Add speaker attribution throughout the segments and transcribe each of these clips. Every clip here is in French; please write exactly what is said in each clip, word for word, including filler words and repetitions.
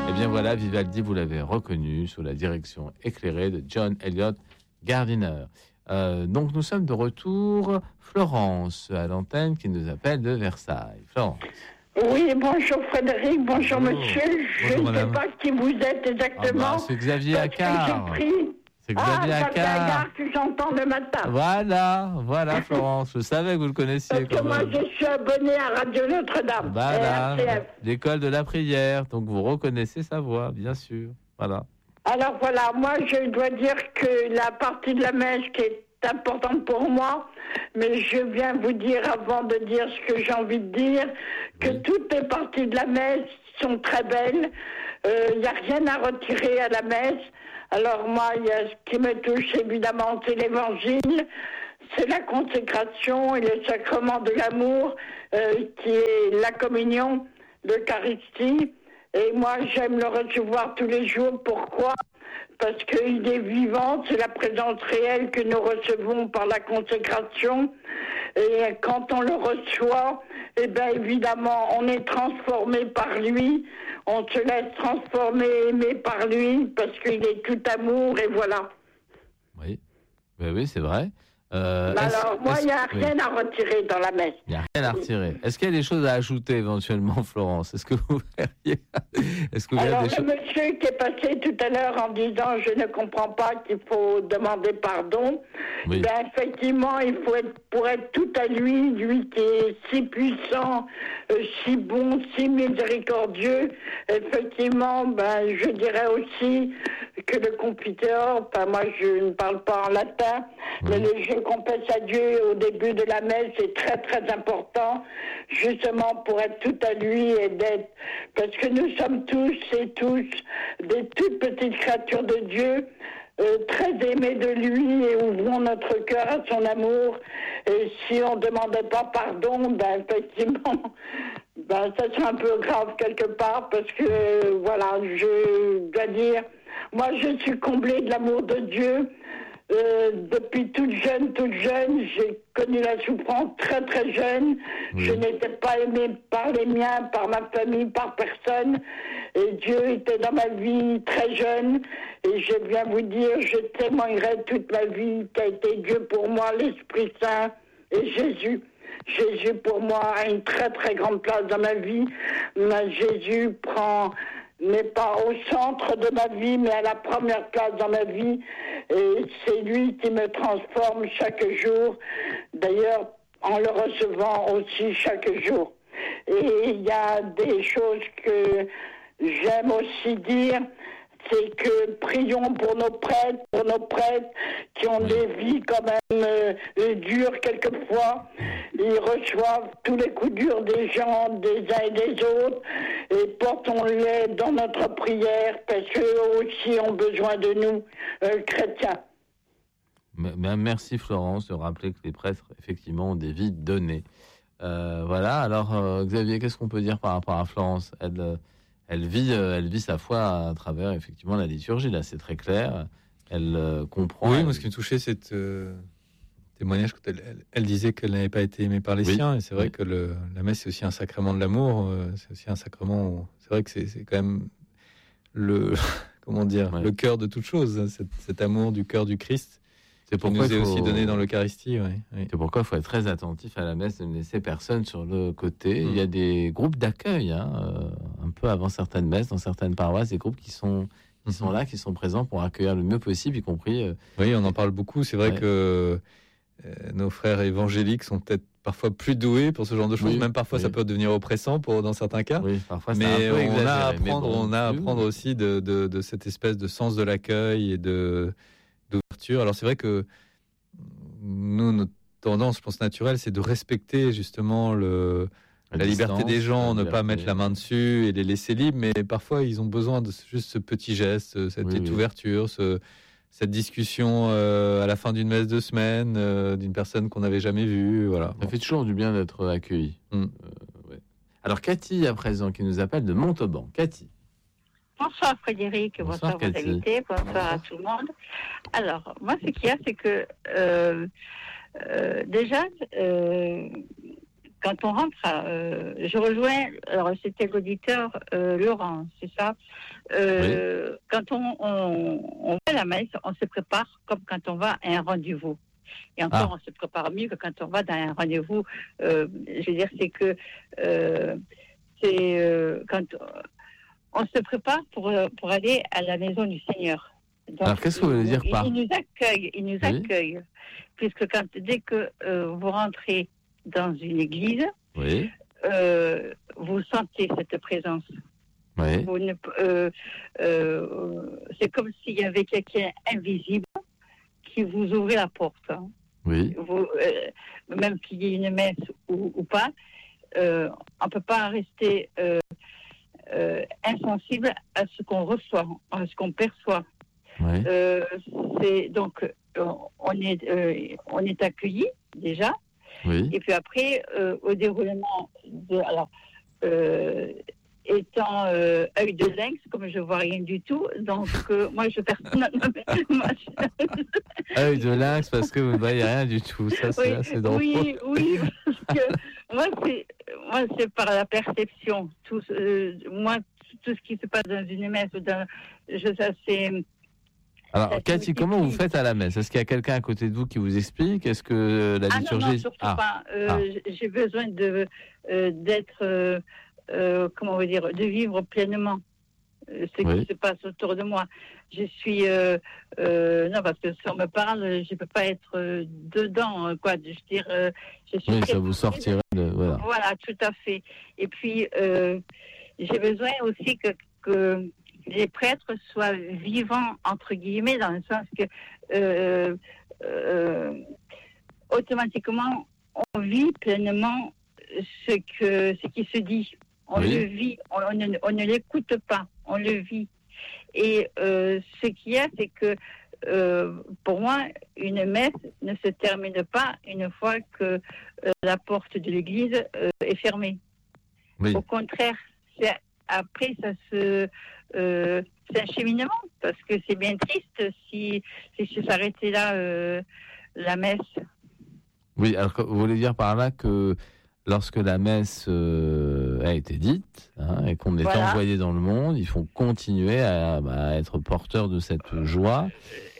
Speaker 1: Et bien voilà, Vivaldi, vous l'avez reconnu, sous la direction éclairée de John Elliott Gardiner. Euh, donc nous sommes de retour. Florence à l'antenne qui nous appelle de Versailles. Florence.
Speaker 2: Oui, bonjour Frédéric, bonjour, bonjour. monsieur. Je
Speaker 1: bonjour,
Speaker 2: ne sais pas qui vous êtes exactement.
Speaker 1: Ah bah, c'est Xavier Accard.
Speaker 2: C'est Xavier ah, Accard que j'entends le matin.
Speaker 1: Voilà, voilà Florence, je savais que vous le connaissiez.
Speaker 2: Parce que moi je suis abonnée à Radio Notre-Dame.
Speaker 1: Voilà, l'école de la prière, donc vous reconnaissez sa voix, bien sûr. Voilà.
Speaker 2: Alors voilà, moi je dois dire que la partie de la messe qui est importante pour moi, mais je viens vous dire avant de dire ce que j'ai envie de dire, que oui. toutes les parties de la messe sont très belles. Il euh, n'y a rien à retirer à la messe. Alors moi, il y a ce qui me touche évidemment, c'est l'évangile, c'est la consécration et le sacrement de l'amour, euh, qui est la communion, l'Eucharistie. Et moi, j'aime le recevoir tous les jours. Pourquoi ? Parce qu'il est vivant, c'est la présence réelle que nous recevons par la consécration. Et quand on le reçoit, eh bien évidemment, on est transformé par lui, on se laisse transformer, aimer par lui, parce qu'il est tout amour, et voilà.
Speaker 1: Oui, oui, oui c'est vrai. Euh,
Speaker 2: Alors, moi, il n'y a rien oui. à retirer dans la messe.
Speaker 1: Il n'y a rien à retirer. Est-ce qu'il y a des choses à ajouter éventuellement, Florence ? Est-ce que vous verriez Est-ce que vous
Speaker 2: Alors,
Speaker 1: des
Speaker 2: le
Speaker 1: choses...
Speaker 2: monsieur qui est passé tout à l'heure en disant « je ne comprends pas qu'il faut demander pardon oui. », ben, effectivement, il faut être, pour être tout à lui, lui qui est si puissant, euh, si bon, si miséricordieux, effectivement, ben, je dirais aussi que le Confiteor, enfin, moi, je ne parle pas en latin, oui. mais le jeu qu'on pèse à Dieu au début de la messe est très très important, justement pour être tout à lui et d'être, parce que nous sommes tous et tous des toutes petites créatures de Dieu, euh, très aimées de lui, et ouvrons notre cœur à son amour. Et si on ne demandait pas pardon, ben effectivement, ben ça serait un peu grave quelque part, parce que euh, voilà, je dois dire, moi je suis comblée de l'amour de Dieu. Euh, depuis toute jeune, toute jeune, j'ai connu la souffrance très très jeune. Oui. Je n'étais pas aimée par les miens, par ma famille, par personne. Et Dieu était dans ma vie très jeune. Et je viens vous dire, je témoignerai toute ma vie qu'a été Dieu pour moi, l'Esprit Saint et Jésus. Jésus pour moi a une très très grande place dans ma vie. Mais Jésus prend... n'est pas au centre de ma vie, mais à la première place dans ma vie. Et c'est lui qui me transforme chaque jour. D'ailleurs, en le recevant aussi chaque jour. Et il y a des choses que j'aime aussi dire, c'est que prions pour nos prêtres, pour nos prêtres qui ont des vies quand même euh, dures quelquefois. Ils reçoivent tous les coups durs des gens, des uns et des autres, et portons-les dans notre prière, parce qu'eux aussi ont besoin de nous, euh, chrétiens.
Speaker 1: Merci Florence de rappeler que les prêtres, effectivement, ont des vies données. Euh, voilà, alors euh, Xavier, qu'est-ce qu'on peut dire par rapport à Florence ? Elle... Elle vit, elle vit sa foi à travers effectivement la liturgie. Là, c'est très clair. Elle euh, comprend.
Speaker 3: Oui,
Speaker 1: elle...
Speaker 3: moi, ce qui me touchait, c'est euh, témoignage quand elle, elle, elle disait qu'elle n'avait pas été aimée par les oui. siens. Et c'est vrai oui. que le, la messe, c'est aussi un sacrement de l'amour. Euh, c'est aussi un sacrement. Où, c'est vrai que c'est, c'est quand même le comment dire oui. le cœur de toute chose. Hein, cet, cet amour du cœur du Christ. C'est pourquoi il nous est faut... aussi donné dans l'Eucharistie. Oui, oui.
Speaker 1: C'est pourquoi il faut être très attentif à la messe, de ne laisser personne sur le côté. Mmh. Il y a des groupes d'accueil, hein, euh, un peu avant certaines messes, dans certaines paroisses, des groupes qui sont qui mmh. sont là, qui sont présents pour accueillir le mieux possible, y compris. Euh,
Speaker 3: oui, on en parle beaucoup. C'est vrai ouais. que euh, nos frères évangéliques sont peut-être parfois plus doués pour ce genre de choses. Oui, Même parfois, oui. ça peut devenir oppressant pour dans certains cas.
Speaker 1: Oui, parfois, c'est
Speaker 3: mais
Speaker 1: un peu exagéré,
Speaker 3: on a à apprendre,
Speaker 1: bon,
Speaker 3: on a à apprendre aussi de, de de cette espèce de sens de l'accueil et de d'ouverture. Alors c'est vrai que nous, notre tendance, je pense, naturelle, c'est de respecter justement le, la, la liberté des gens, ne pas mettre la main dessus et les laisser libres, mais parfois, ils ont besoin de juste ce petit geste, cette oui, ouverture, oui. Ce, cette discussion euh, à la fin d'une messe de semaine, euh, d'une personne qu'on n'avait jamais vue. Voilà.
Speaker 1: Ça bon. fait toujours du bien d'être accueilli. Mm. Euh, ouais. Alors, Cathy, à présent, qui nous appelle de Montauban. Cathy.
Speaker 4: Bonsoir Frédéric, bonsoir, bonsoir vos invités, bonsoir, bonsoir à tout le monde. Alors, moi ce qu'il y a, c'est que euh, euh, déjà, euh, quand on rentre, euh, je rejoins, alors c'était l'auditeur euh, Laurent, c'est ça. Euh, oui. Quand on, on, on va à la messe, on se prépare comme quand on va à un rendez-vous. Et encore, ah. on se prépare mieux que quand on va dans un rendez-vous. Euh, je veux dire, c'est que euh, c'est euh, quand on se prépare pour pour aller à la maison du Seigneur.
Speaker 1: Donc, alors, qu'est-ce que vous voulez dire
Speaker 4: il,
Speaker 1: par
Speaker 4: il nous accueille, il nous oui. accueille, puisque quand dès que euh, vous rentrez dans une église,
Speaker 1: oui.
Speaker 4: euh, vous sentez cette présence.
Speaker 1: Oui.
Speaker 4: Vous ne, euh, euh, c'est comme s'il y avait quelqu'un invisible qui vous ouvrait la porte. Hein.
Speaker 1: Oui.
Speaker 4: Vous, euh, même qu'il y ait une messe ou, ou pas, euh, on ne peut pas rester euh, euh, insensible à ce qu'on reçoit, à ce qu'on perçoit.
Speaker 1: Oui.
Speaker 4: Euh, c'est, donc, on est, euh, on est accueilli déjà.
Speaker 1: Oui.
Speaker 4: Et puis après, euh, au déroulement de, alors, euh, étant euh, œil de lynx, comme je vois rien du tout, donc euh, moi je personne.
Speaker 1: Œil de lynx parce que vous ne voyez rien du tout, ça c'est,
Speaker 4: oui,
Speaker 1: là, c'est drôle.
Speaker 4: Oui, oui, parce que moi c'est, moi c'est par la perception. Tout, euh, moi tout ce qui se passe dans une messe, dans, je ça c'est.
Speaker 1: Alors, ça, Cathy, comment vous faites à la messe ? Est-ce qu'il y a quelqu'un à côté de vous qui vous explique ? Est-ce que la liturgie...
Speaker 4: Ah non, non, surtout ah. pas. Euh, ah. J'ai besoin de, euh, d'être, euh, euh, comment on va dire, de vivre pleinement euh, ce oui. qui se passe autour de moi. Je suis... Euh, euh, non, parce que si on me parle, je ne peux pas être euh, dedans, quoi. Je veux dire, euh, je suis...
Speaker 1: Oui, ça vous sortirait de... Voilà.
Speaker 4: Voilà, tout à fait. Et puis, euh, j'ai besoin aussi que... que les prêtres soient vivants, entre guillemets, dans le sens que euh, euh, automatiquement, on vit pleinement ce, que, ce qui se dit. On oui. le vit, on, on, ne, on ne l'écoute pas, on le vit. Et euh, ce qu'il y a, c'est que euh, pour moi, une messe ne se termine pas une fois que euh, la porte de l'église euh, est fermée.
Speaker 1: Oui.
Speaker 4: Au contraire, c'est, après, ça se... Euh, c'est un cheminement, parce que c'est bien triste si, si ça s'arrêtait là, euh, la messe.
Speaker 1: Oui, alors vous voulez dire par là que lorsque la messe euh, a été dite hein, et qu'on est voilà. envoyé dans le monde, il faut continuer à, à être porteur de cette joie.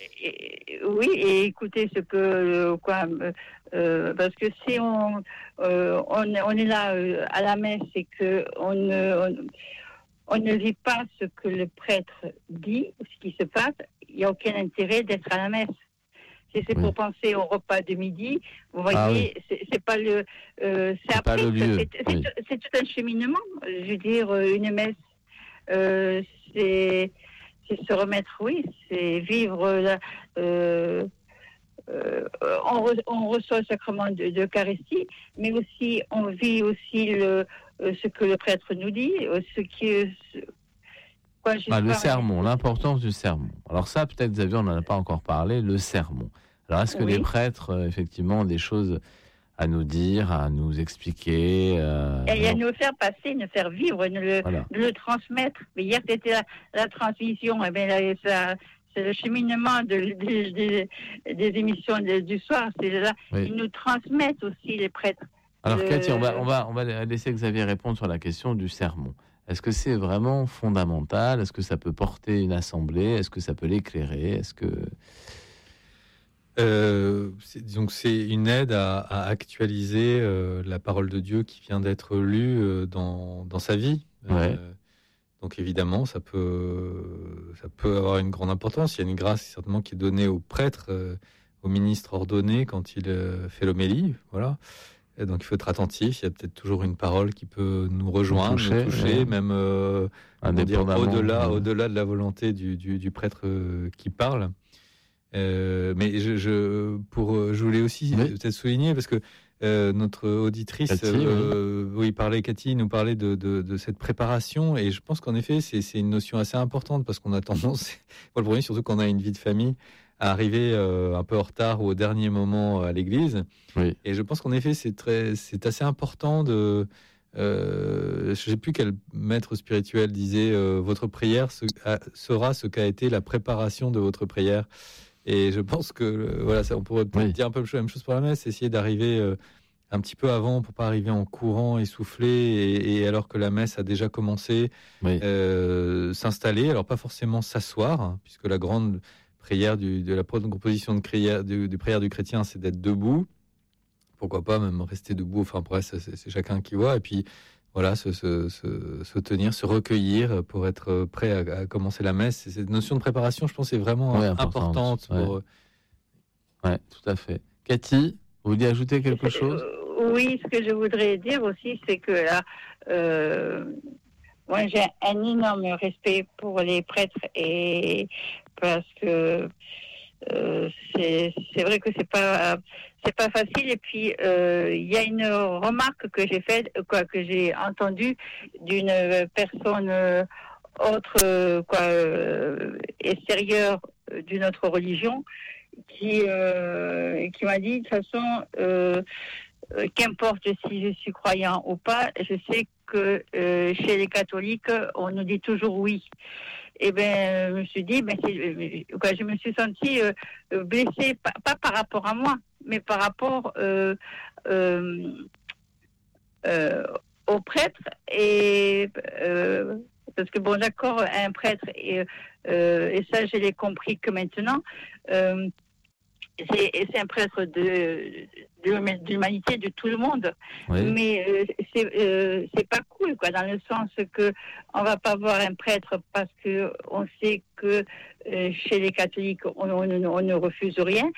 Speaker 4: Et, oui, et écouter ce que... quoi, euh, parce que si on, euh, on, on est là euh, à la messe et qu'on ne... On, on ne vit pas ce que le prêtre dit, ce qui se passe, il n'y a aucun intérêt d'être à la messe. Si c'est oui. pour penser au repas de midi, vous voyez, ah oui. c'est, c'est pas le... Euh, c'est, c'est après, pas le lieu. C'est, c'est, oui. c'est, c'est tout un cheminement. Je veux dire, une messe, euh, c'est, c'est se remettre, oui, c'est vivre... La, euh, euh, on, re, on reçoit le sacrement de, de l'Eucharistie, mais aussi, on vit aussi le... ce que le prêtre nous dit, ce qui... Quoi,
Speaker 1: ah, le sermon, l'importance du sermon. Alors ça, peut-être, Xavier, on n'en a pas encore parlé, le sermon. Alors, est-ce que oui. les prêtres, euh, effectivement, ont des choses à nous dire, à nous expliquer euh,
Speaker 4: Et à nous faire passer, nous faire vivre, nous le, voilà. nous le transmettre. Mais hier, c'était la, la transmission, et bien, là, ça... c'est le cheminement de, de, de, des émissions de, du soir. C'est là, oui. Ils nous transmettent aussi, les prêtres.
Speaker 1: Alors,
Speaker 4: le...
Speaker 1: Cathy, on va, on, va, on va laisser Xavier répondre sur la question du sermon. Est-ce que c'est vraiment fondamental ? Est-ce que ça peut porter une assemblée ? Est-ce que ça peut l'éclairer ? Est-ce que...
Speaker 3: Euh, c'est, disons que c'est une aide à, à actualiser euh, la parole de Dieu qui vient d'être lue euh, dans, dans sa vie.
Speaker 1: Ouais.
Speaker 3: Euh, donc évidemment, ça peut, ça peut avoir une grande importance. Il y a une grâce certainement qui est donnée au prêtre, euh, au ministre ordonné quand il euh, fait l'homélie. Voilà. Et donc il faut être attentif. Il y a peut-être toujours une parole qui peut nous rejoindre, nous toucher, nous toucher ouais. même euh, dire, au-delà, ouais. au-delà de la volonté du, du, du prêtre euh, qui parle. Euh, mais je, je, pour, je voulais aussi oui. peut-être souligner, parce que euh, notre auditrice,
Speaker 1: Cathy,
Speaker 3: euh, oui. oui, parlait, Cathy nous parlait de, de, de cette préparation, et je pense qu'en effet, c'est, c'est une notion assez importante, parce qu'on a tendance, pour le premier, surtout quand on a une vie de famille, à arriver euh, un peu en retard ou au dernier moment à l'église.
Speaker 1: Oui.
Speaker 3: Et je pense qu'en effet, c'est, très, c'est assez important de... Euh, je ne sais plus quel maître spirituel disait euh, votre prière ce, a, sera ce qu'a été la préparation de votre prière. Et je pense que euh, voilà, ça, on pourrait oui. dire un peu la même chose pour la messe, essayer d'arriver euh, un petit peu avant pour pas arriver en courant, essoufflé, et, et alors que la messe a déjà commencé, oui. euh, s'installer. Alors pas forcément s'asseoir, hein, puisque la grande prière du, de la proposition de prière du, du prière du chrétien, c'est d'être debout. Pourquoi pas même rester debout. Enfin après, c'est, c'est chacun qui voit. Et puis voilà, se, se, se, se tenir, se recueillir pour être prêt à, à commencer la messe. Et cette notion de préparation, je pense, est vraiment ouais, importante. importante pour...
Speaker 1: ouais. ouais, tout à fait. Cathy, vous voulez ajouter quelque chose ?
Speaker 4: Oui, ce que je voudrais dire aussi, c'est que là, euh, moi j'ai un énorme respect pour les prêtres, et parce que euh, c'est, c'est vrai que c'est pas c'est pas facile. Et puis il euh, y a une remarque que j'ai faite, quoi, que j'ai entendue d'une personne euh, autre, quoi, euh, extérieure d'une autre religion, qui euh, qui m'a dit, de toute façon, euh, Euh, qu'importe si je suis croyant ou pas, je sais que euh, chez les catholiques, on nous dit toujours oui. Et ben, je me suis dit, ben, c'est, quoi, je me suis sentie euh, blessée, pas, pas par rapport à moi, mais par rapport euh, euh, euh, aux prêtres. Et euh, parce que bon, d'accord, un prêtre, et, euh, et ça, je l'ai compris que maintenant. Euh, C'est, c'est un prêtre de, de, de l'humanité, de tout le monde. Oui. Mais euh, c'est, euh, c'est pas cool, quoi, dans le sens que on va pas voir un prêtre parce que on sait que euh, chez les catholiques, on, on, on ne refuse rien.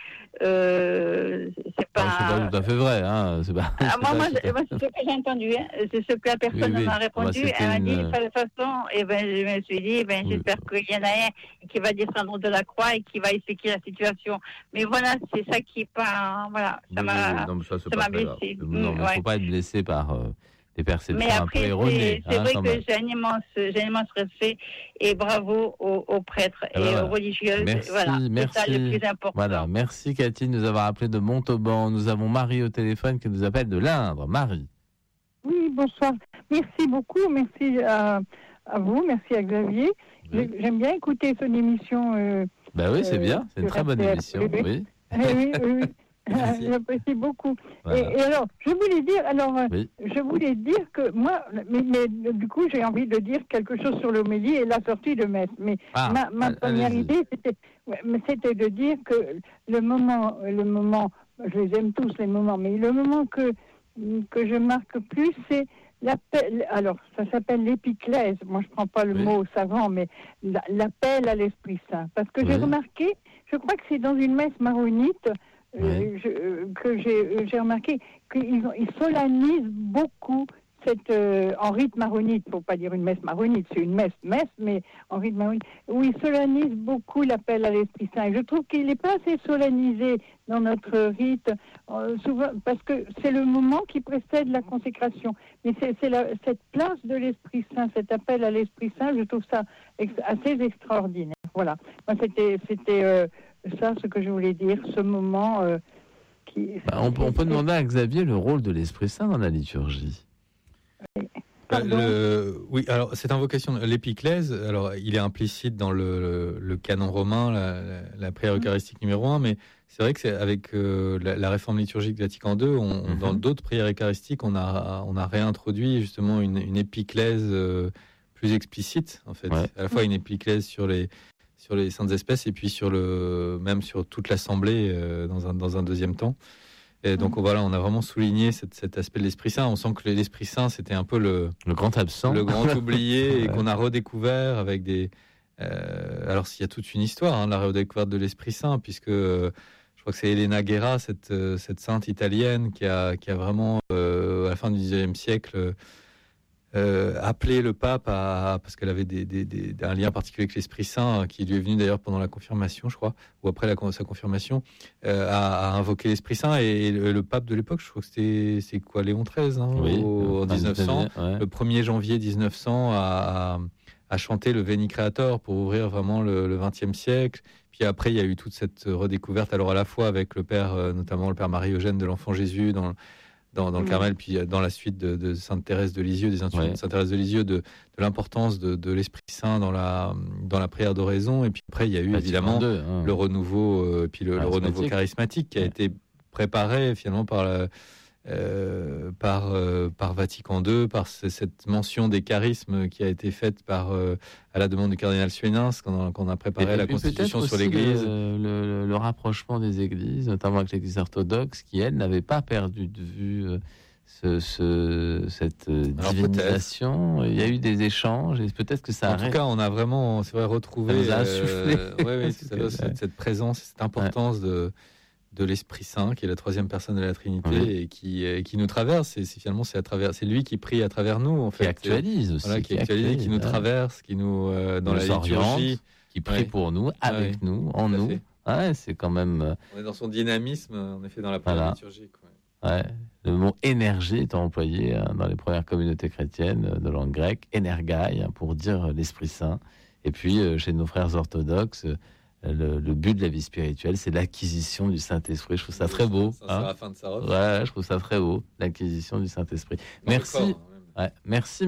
Speaker 4: Euh, c'est pas...
Speaker 1: Ah, c'est pas tout à fait vrai, hein. C'est pas,
Speaker 4: ah,
Speaker 1: c'est
Speaker 4: moi,
Speaker 1: pas,
Speaker 4: moi,
Speaker 1: c'est
Speaker 4: c'est, moi, c'est ce que j'ai entendu, hein. C'est ce que la personne oui, oui. m'a répondu. Moi, elle m'a dit, une... de toute façon, et ben, je me suis dit, ben, oui. j'espère qu'il y en a un qui va descendre de la croix et qui va expliquer la situation. Mais voilà, c'est ça qui est pas, voilà, ça
Speaker 1: oui,
Speaker 4: m'a,
Speaker 1: oui, non, ça,
Speaker 4: ça m'a blessé.
Speaker 1: Non, il ne faut pas être blessé par euh, des perceptions
Speaker 4: mais après,
Speaker 1: un peu erronées.
Speaker 4: C'est, c'est
Speaker 1: hein,
Speaker 4: vrai que j'ai un, immense, j'ai un immense respect, et bravo aux, aux prêtres et voilà. aux religieuses.
Speaker 1: Merci,
Speaker 4: voilà,
Speaker 1: merci.
Speaker 4: C'est ça le plus important.
Speaker 1: Voilà, merci Cathy de nous avoir appelé de Montauban. Nous avons Marie au téléphone qui nous appelle de l'Indre. Marie.
Speaker 5: Oui, bonsoir. Merci beaucoup. Merci à, à vous. Merci à Xavier. Oui. J'aime bien écouter son émission. Euh,
Speaker 1: ben oui, c'est euh, bien. C'est une très bonne émission. Oui,
Speaker 5: oui, oui. oui. J'apprécie beaucoup. Voilà. Et, et alors, je voulais dire, alors, oui. je voulais dire que moi, mais, mais du coup, j'ai envie de dire quelque chose sur l'homélie et la sortie de messe. Mais ah, ma, ma première allez-y. idée, c'était, c'était de dire que le moment, le moment, je les aime tous les moments, mais le moment que que je marque plus, c'est l'appel. Alors, ça s'appelle l'épiclèse. Moi, je prends pas le oui. mot savant, mais l'appel à l'Esprit Saint, parce que oui. j'ai remarqué, je crois que c'est dans une messe maronite. Oui. Euh, je, euh, que j'ai, euh, j'ai remarqué qu'ils ont, ils solennisent beaucoup cette, euh, en rite maronite, il ne faut pas dire une messe maronite, c'est une messe, messe, mais en rite maronite, où ils solennisent beaucoup l'appel à l'Esprit Saint. Et je trouve qu'il n'est pas assez solennisé dans notre rite, euh, souvent, parce que c'est le moment qui précède la consécration. Mais c'est, c'est la, cette place de l'Esprit Saint, cet appel à l'Esprit Saint, je trouve ça ex- assez extraordinaire. Voilà. Moi, c'était... c'était euh, ça, ce que je voulais dire, ce moment euh, qui...
Speaker 1: Bah, on, on peut demander à Xavier le rôle de l'Esprit Saint dans la liturgie.
Speaker 3: Euh, le, oui, alors cette invocation, l'épiclèse, alors il est implicite dans le, le canon romain, la, la, la prière eucharistique numéro un, mais c'est vrai que c'est avec euh, la, la réforme liturgique de Vatican deux, on, mm-hmm. dans d'autres prières eucharistiques, on a, on a réintroduit justement une, une épiclèse euh, plus explicite, en fait. Ouais. À la fois une épiclèse sur les sur les saintes espèces et puis sur le même sur toute l'assemblée euh, dans un dans un deuxième temps. Et donc mmh. voilà, on a vraiment souligné cette, cet aspect de l'Esprit Saint. On sent que l'Esprit Saint c'était un peu le
Speaker 1: le grand absent,
Speaker 3: le grand oublié, et qu'on a redécouvert avec des. Euh, alors s'il y a toute une histoire, hein, la redécouverte de l'Esprit Saint, puisque euh, je crois que c'est Elena Guerra, cette cette sainte italienne qui a qui a vraiment euh, à la fin du dix-neuvième siècle. Euh, appeler le pape à, parce qu'elle avait des, des, des, un lien particulier avec l'Esprit Saint, qui lui est venu d'ailleurs pendant la confirmation, je crois, ou après la, sa confirmation, euh, à, à invoquer l'Esprit Saint. Et le, le pape de l'époque, je crois que c'était c'est quoi, Léon treize, hein, oui, au, en dix-neuf cents, ouais. Le premier janvier dix-neuf cents, à, à, à chanter le Veni Creator pour ouvrir vraiment le, le vingtième siècle. Puis après, il y a eu toute cette redécouverte, alors à la fois avec le père, euh, notamment le père Marie-Eugène de l'Enfant Jésus, dans dans, dans le Carmel, puis dans la suite de, de Sainte Thérèse de Lisieux, des intuitions ouais. de Sainte Thérèse de Lisieux, de, de l'importance de, de l'Esprit Saint dans la, dans la prière d'oraison. Et puis après, il y a eu évidemment deux, hein. le renouveau, euh, puis le, le renouveau charismatique qui a ouais. été préparé finalement par la, euh, par, euh, par Vatican deux, par c- cette mention des charismes qui a été faite par, euh, à la demande du cardinal Suénins, quand on, quand on a préparé
Speaker 1: et,
Speaker 3: la
Speaker 1: et
Speaker 3: Constitution sur
Speaker 1: aussi
Speaker 3: l'Église.
Speaker 1: Le, le, le rapprochement des églises, notamment avec l'Église orthodoxe, qui, elle, n'avait pas perdu de vue euh, ce, ce, cette euh,
Speaker 3: Alors,
Speaker 1: divinisation. Il y a eu des échanges, et peut-être que ça
Speaker 3: En
Speaker 1: a...
Speaker 3: tout cas, on a vraiment, c'est vrai, retrouvé
Speaker 1: Ça nous a insufflé.
Speaker 3: euh, ouais, ouais, c'est ça, cette, cette présence, cette importance ouais. de, de l'Esprit Saint, qui est la troisième personne de la Trinité, oui. et, qui, et qui nous traverse. Et c'est, finalement, c'est, à travers, c'est lui qui prie à travers nous, en fait.
Speaker 1: Qui actualise aussi.
Speaker 3: Voilà, qui, qui actualise, actualise, qui nous ouais. traverse, qui nous, euh, dans nous la liturgie.
Speaker 1: Qui prie ouais. pour nous, avec ouais. nous, en nous. Ouais, c'est quand même...
Speaker 3: On est dans son dynamisme, en effet, dans la prière voilà. liturgique. Ouais.
Speaker 1: Ouais. Le mot énergie est employé hein, dans les premières communautés chrétiennes de langue grecque, énergai, hein, pour dire l'Esprit Saint. Et puis, euh, chez nos frères orthodoxes, euh, le, le but de la vie spirituelle, c'est l'acquisition du Saint-Esprit. Je trouve ça très beau.
Speaker 3: Ça, hein. C'est la fin de sa
Speaker 1: ouais, je trouve ça très beau, l'acquisition du Saint-Esprit. Merci. Corps, hein, ouais, merci.